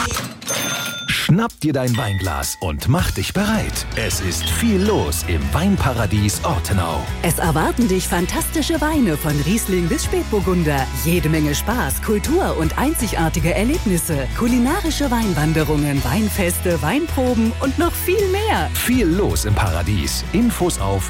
Schnapp dir dein Weinglas und mach dich bereit. Es ist viel los im Weinparadies Ortenau. Es erwarten dich fantastische Weine von Riesling bis Spätburgunder. Jede Menge Spaß, Kultur und einzigartige Erlebnisse. Kulinarische Weinwanderungen, Weinfeste, Weinproben und noch viel mehr. Viel los im Paradies. Infos auf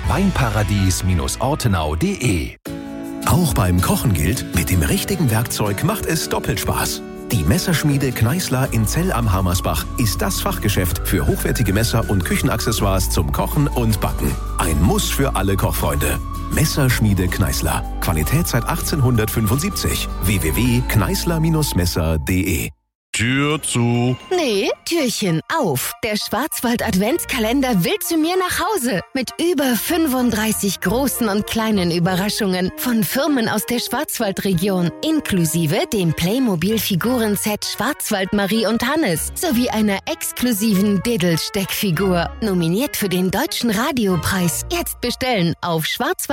weinparadies-ortenau.de. Auch beim Kochen gilt, mit dem richtigen Werkzeug macht es doppelt Spaß. Die Messerschmiede Kneißler in Zell am Hamersbach ist das Fachgeschäft für hochwertige Messer und Küchenaccessoires zum Kochen und Backen. Ein Muss für alle Kochfreunde. Messerschmiede Kneißler. Qualität seit 1875. www.kneißler-messer.de. Tür zu. Nee, Türchen auf. Der Schwarzwald-Adventskalender will zu mir nach Hause. Mit über 35 großen und kleinen Überraschungen von Firmen aus der Schwarzwaldregion. Inklusive dem Playmobil-Figuren-Set Schwarzwald Marie und Hannes. Sowie einer exklusiven Diddle-Steckfigur. Nominiert für den Deutschen Radiopreis. Jetzt bestellen auf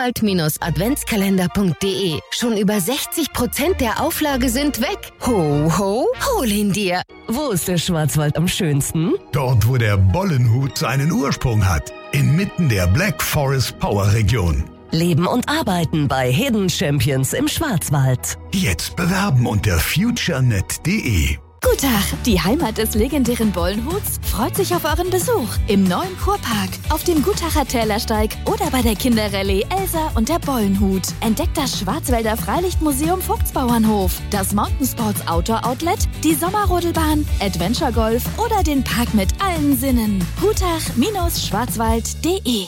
schwarzwald-adventskalender.de. Schon über 60% der Auflage sind weg. Ho, ho, hol ihn dir. Wo ist der Schwarzwald am schönsten? Dort, wo der Bollenhut seinen Ursprung hat. Inmitten der Black Forest Power Region. Leben und arbeiten bei Hidden Champions im Schwarzwald. Jetzt bewerben unter futurenet.de. Guten Tag, die Heimat des legendären Bollenhuts freut sich auf euren Besuch im neuen Kurpark, auf dem Gutacher Tälersteig oder bei der Kinderrallye Elsa und der Bollenhut. Entdeckt das Schwarzwälder Freilichtmuseum Vogtsbauernhof, das Mountainsports Outdoor Outlet, die Sommerrodelbahn, Adventure Golf oder den Park mit allen Sinnen. Gutach-schwarzwald.de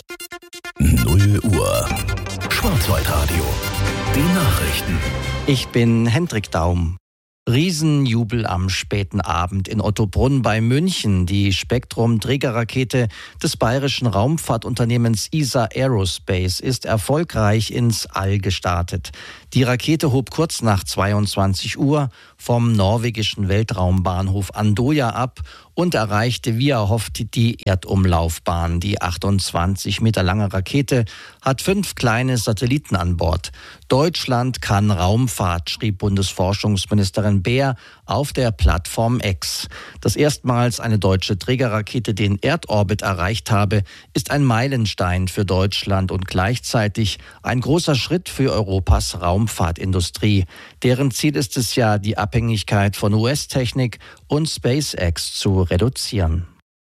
0 Uhr. Schwarzwaldradio. Die Nachrichten. Ich bin Hendrik Daum. Riesenjubel am späten Abend in Ottobrunn bei München. Die Spektrum-Trägerrakete des bayerischen Raumfahrtunternehmens ESA Aerospace ist erfolgreich ins All gestartet. Die Rakete hob kurz nach 22 Uhr vom norwegischen Weltraumbahnhof Andøya ab und erreichte wie erhofft die Erdumlaufbahn. Die 28 Meter lange Rakete hat 5 kleine Satelliten an Bord. Deutschland kann Raumfahrt, schrieb Bundesforschungsministerin Beer auf der Plattform X. Dass erstmals eine deutsche Trägerrakete den Erdorbit erreicht habe, ist ein Meilenstein für Deutschland und gleichzeitig ein großer Schritt für Europas Raumfahrtindustrie. Deren Ziel ist es ja, die Abhängigkeit von US-Technik und SpaceX zu reduzieren.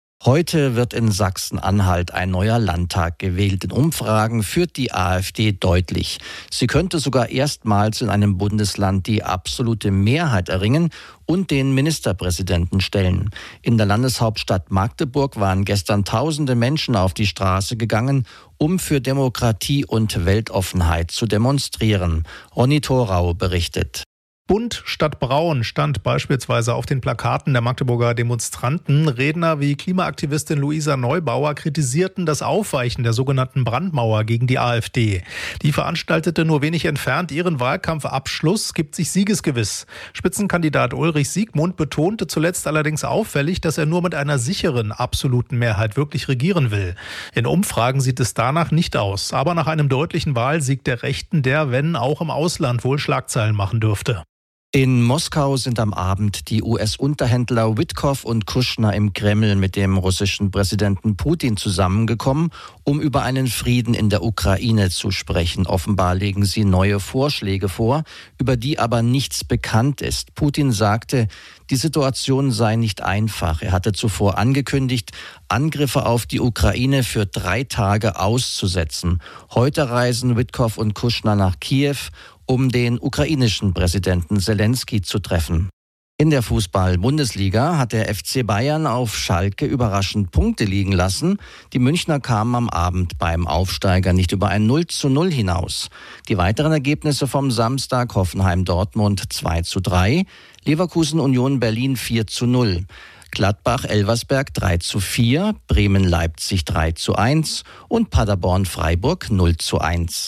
Heute wird in Sachsen-Anhalt ein neuer Landtag gewählt. In Umfragen führt die AfD deutlich. Sie könnte sogar erstmals in einem Bundesland die absolute Mehrheit erringen und den Ministerpräsidenten stellen. In der Landeshauptstadt Magdeburg waren gestern tausende Menschen auf die Straße gegangen, um für Demokratie und Weltoffenheit zu demonstrieren. Ronny Thorau berichtet. Bunt statt braun stand beispielsweise auf den Plakaten der Magdeburger Demonstranten. Redner wie Klimaaktivistin Luisa Neubauer kritisierten das Aufweichen der sogenannten Brandmauer gegen die AfD. Die veranstaltete nur wenig entfernt ihren Wahlkampfabschluss, gibt sich siegesgewiss. Spitzenkandidat Ulrich Siegmund betonte zuletzt allerdings auffällig, dass er nur mit einer sicheren, absoluten Mehrheit wirklich regieren will. In Umfragen sieht es danach nicht aus. Aber nach einem deutlichen Wahlsieg der Rechten, der, wenn auch im Ausland, wohl Schlagzeilen machen dürfte. In Moskau sind am Abend die US-Unterhändler Witkow und Kushner im Kreml mit dem russischen Präsidenten Putin zusammengekommen, um über einen Frieden in der Ukraine zu sprechen. Offenbar legen sie neue Vorschläge vor, über die aber nichts bekannt ist. Putin sagte, die Situation sei nicht einfach. Er hatte zuvor angekündigt, Angriffe auf die Ukraine für 3 Tage auszusetzen. Heute reisen Witkow und Kushner nach Kiew, um den ukrainischen Präsidenten Zelensky zu treffen. In der Fußball-Bundesliga hat der FC Bayern auf Schalke überraschend Punkte liegen lassen. Die Münchner kamen am Abend beim Aufsteiger nicht über ein 0:0 hinaus. Die weiteren Ergebnisse vom Samstag: Hoffenheim-Dortmund 2:3, Leverkusen-Union Berlin 4:0. Gladbach-Elversberg 3:4, Bremen-Leipzig 3:1 und Paderborn-Freiburg 0:1.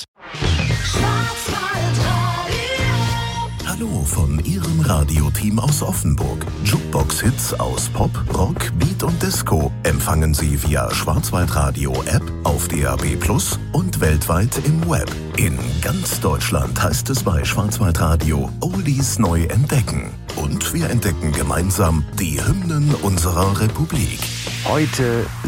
Hallo von Ihrem Radioteam aus Offenburg. Jukebox-Hits aus Pop, Rock, Beat und Disco empfangen Sie via Schwarzwaldradio-App auf DAB+ und weltweit im Web. In ganz Deutschland heißt es bei Schwarzwaldradio Oldies neu entdecken. Und wir entdecken gemeinsam die Hymnen unserer Republik. Heute